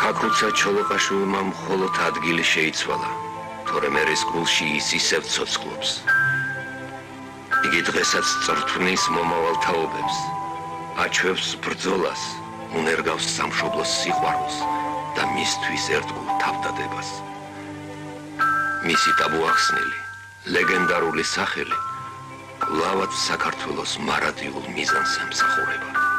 აკრუცა ჩოლოყაშვილმა მხოლოდ ადგილი შეიცვალა, თორემ ერის გულში ის ისევ ცოცხლობს. იგი დღესაც წრთვნის მომავალ თაობებს, აჩვევს ბრძოლას, უნერგავს სამშობლოს სიყვარულს და მისთვის ერთგულ თავდადებას. მისი ტაბუახსნილი, ლეგენდარული სახელი კვლავაც საქართველოს მარადიულ მიზანს ემსახურება.